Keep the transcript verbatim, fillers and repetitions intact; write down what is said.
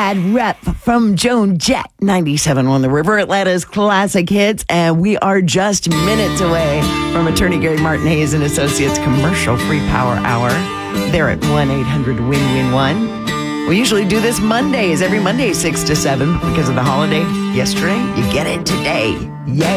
Bad Rep from Joan Jett, ninety-seven on the River, Atlanta's classic hits. And we are just minutes away from attorney Gary Martin Hayes and Associates Commercial Free Power Hour. They're at one eight hundred win win one. We usually do this Mondays, every Monday, six to seven. Because of the holiday yesterday, you get it today. Yay.